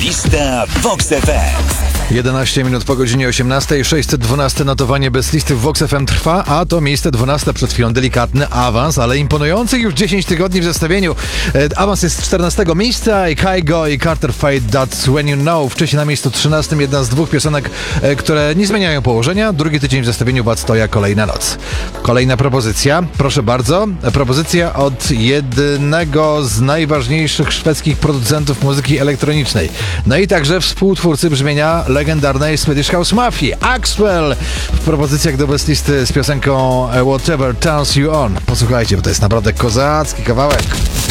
Lista Vox FM. 11 minut po godzinie 18, 612 notowanie bez listy w Vox FM trwa, a to miejsce 12 przed chwilą delikatny awans, ale imponujący już 10 tygodni w zestawieniu. Awans jest z 14 miejsca i Kygo i Carter Fight That's When You Know. Wcześniej na miejscu 13 jedna z dwóch piosenek, które nie zmieniają położenia. Drugi tydzień w zestawieniu Bad Stoja, Kolejna noc. Kolejna propozycja, proszę bardzo. Propozycja od jednego z najważniejszych szwedzkich producentów muzyki elektronicznej. No i także współtwórcy brzmienia legendarnej Swedish House Mafii, Axwell, w propozycjach do bez listy z piosenką Whatever Turns You On. Posłuchajcie, bo to jest naprawdę kozacki kawałek.